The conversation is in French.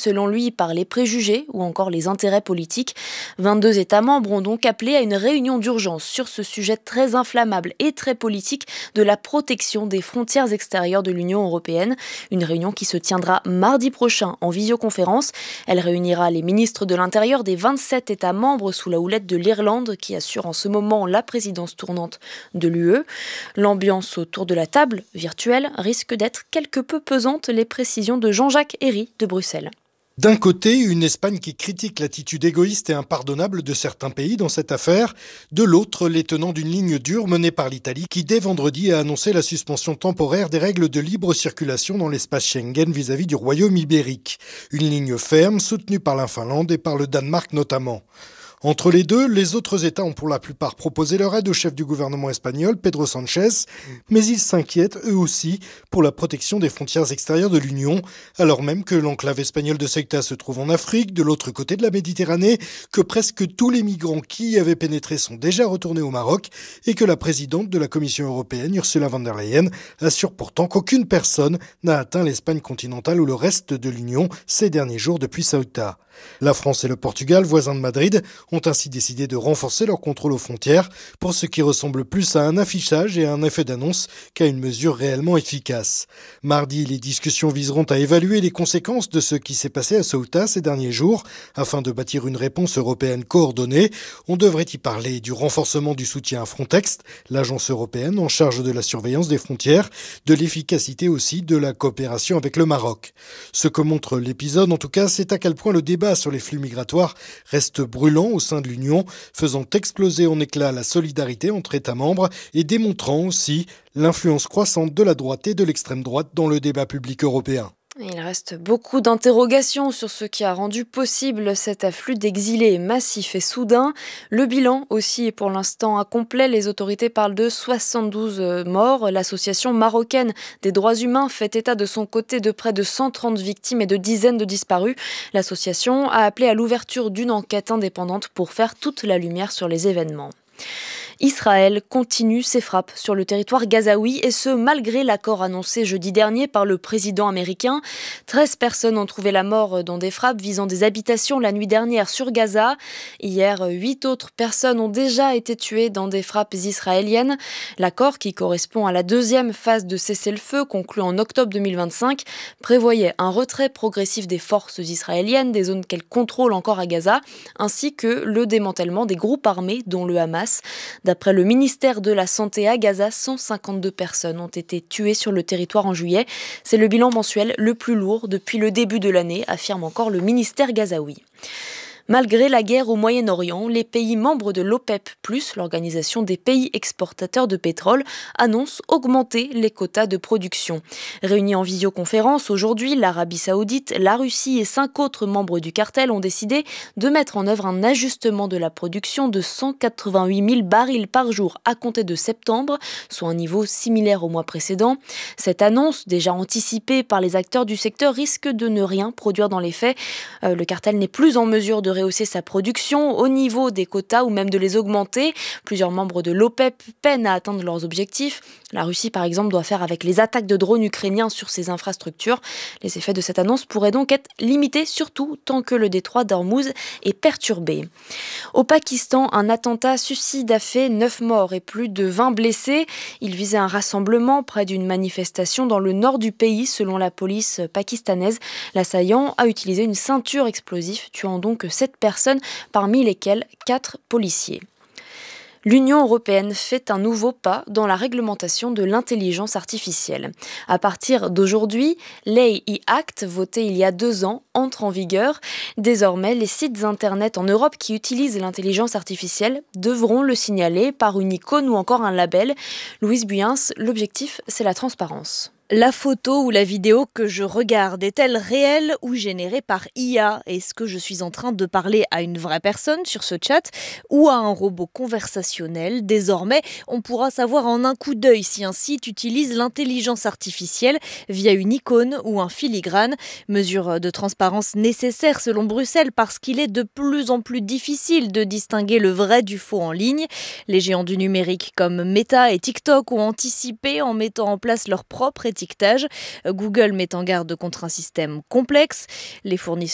selon lui par les préjugés ou encore les intérêts politiques. 22 États membres ont donc appelé à une réunion d'urgence sur ce sujet très inflammable et très politique de la protection des frontières extérieures de l'Union européenne. Une réunion qui se tiendra mardi prochain en visioconférence. Elle réunira les ministres de l'Intérieur des 27 États membres sous la houlette de l'Irlande qui assure en ce moment la présidence tournante de l'UE. L'ambiance autour de la table virtuelle risque d'être quelque peu pesante, les précisions de Jean-Jacques Herry de Bruxelles. D'un côté, une Espagne qui critique l'attitude égoïste et impardonnable de certains pays dans cette affaire. De l'autre, les tenants d'une ligne dure menée par l'Italie qui, dès vendredi, a annoncé la suspension temporaire des règles de libre circulation dans l'espace Schengen vis-à-vis du Royaume ibérique. Une ligne ferme soutenue par la Finlande et par le Danemark notamment. Entre les deux, les autres États ont pour la plupart proposé leur aide au chef du gouvernement espagnol, Pedro Sánchez, mais ils s'inquiètent eux aussi pour la protection des frontières extérieures de l'Union, alors même que l'enclave espagnole de Ceuta se trouve en Afrique, de l'autre côté de la Méditerranée, que presque tous les migrants qui y avaient pénétré sont déjà retournés au Maroc et que la présidente de la Commission européenne, Ursula von der Leyen, assure pourtant qu'aucune personne n'a atteint l'Espagne continentale ou le reste de l'Union ces derniers jours depuis Ceuta. La France et le Portugal, voisins de Madrid, ont ainsi décidé de renforcer leur contrôle aux frontières pour ce qui ressemble plus à un affichage et à un effet d'annonce qu'à une mesure réellement efficace. Mardi, les discussions viseront à évaluer les conséquences de ce qui s'est passé à Ceuta ces derniers jours. Afin de bâtir une réponse européenne coordonnée, on devrait y parler du renforcement du soutien à Frontex, l'agence européenne en charge de la surveillance des frontières, de l'efficacité aussi de la coopération avec le Maroc. Ce que montre l'épisode, en tout cas, c'est à quel point le débat sur les flux migratoires reste brûlant au sein de l'Union, faisant exploser en éclats la solidarité entre États membres et démontrant aussi l'influence croissante de la droite et de l'extrême droite dans le débat public européen. Il reste beaucoup d'interrogations sur ce qui a rendu possible cet afflux d'exilés massif et soudain. Le bilan aussi est pour l'instant incomplet. Les autorités parlent de 72 morts. L'association marocaine des droits humains fait état de son côté de près de 130 victimes et de dizaines de disparus. L'association a appelé à l'ouverture d'une enquête indépendante pour faire toute la lumière sur les événements. Israël continue ses frappes sur le territoire gazaoui et ce malgré l'accord annoncé jeudi dernier par le président américain. 13 personnes ont trouvé la mort dans des frappes visant des habitations la nuit dernière sur Gaza. Hier, 8 autres personnes ont déjà été tuées dans des frappes israéliennes. L'accord, qui correspond à la deuxième phase de cessez-le-feu conclu en octobre 2025, prévoyait un retrait progressif des forces israéliennes des zones qu'elles contrôlent encore à Gaza, ainsi que le démantèlement des groupes armés dont le Hamas. D'après le ministère de la Santé à Gaza, 152 personnes ont été tuées sur le territoire en juillet. C'est le bilan mensuel le plus lourd depuis le début de l'année, affirme encore le ministère gazaoui. Malgré la guerre au Moyen-Orient, les pays membres de l'OPEP+, l'organisation des pays exportateurs de pétrole, annoncent augmenter les quotas de production. Réunis en visioconférence aujourd'hui, l'Arabie Saoudite, la Russie et 5 autres membres du cartel ont décidé de mettre en œuvre un ajustement de la production de 188 000 barils par jour à compter de septembre, soit un niveau similaire au mois précédent. Cette annonce, déjà anticipée par les acteurs du secteur, risque de ne rien produire dans les faits. Le cartel n'est plus en mesure de rehausser sa production au niveau des quotas ou même de les augmenter. Plusieurs membres de l'OPEP peinent à atteindre leurs objectifs. La Russie, par exemple, doit faire avec les attaques de drones ukrainiens sur ses infrastructures. Les effets de cette annonce pourraient donc être limités, surtout tant que le détroit d'Ormuz est perturbé. Au Pakistan, un attentat suicide a fait 9 morts et plus de 20 blessés. Il visait un rassemblement près d'une manifestation dans le nord du pays, selon la police pakistanaise. L'assaillant a utilisé une ceinture explosive, tuant donc 7 personnes, parmi lesquelles 4 policiers. L'Union européenne fait un nouveau pas dans la réglementation de l'intelligence artificielle. À partir d'aujourd'hui, l'AI Act, voté il y a 2 ans, entre en vigueur. Désormais, les sites internet en Europe qui utilisent l'intelligence artificielle devront le signaler par une icône ou encore un label. Louise Buyens, l'objectif, c'est la transparence. La photo ou la vidéo que je regarde est-elle réelle ou générée par IA ? Est-ce que je suis en train de parler à une vraie personne sur ce chat ou à un robot conversationnel ? Désormais, on pourra savoir en un coup d'œil si un site utilise l'intelligence artificielle via une icône ou un filigrane. Mesure de transparence nécessaire selon Bruxelles parce qu'il est de plus en plus difficile de distinguer le vrai du faux en ligne. Les géants du numérique comme Meta et TikTok ont anticipé en mettant en place leur propre étiquetage. Google met en garde contre un système complexe. Les fournisseurs